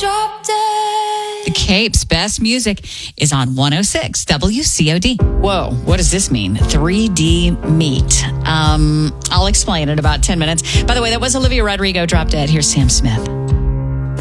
Drop Dead. The Cape's best music is on 106 WCOD. Whoa, what does this mean? 3D meat. I'll explain in about 10 minutes. By the way, that was Olivia Rodrigo, Drop Dead. Here's Sam Smith.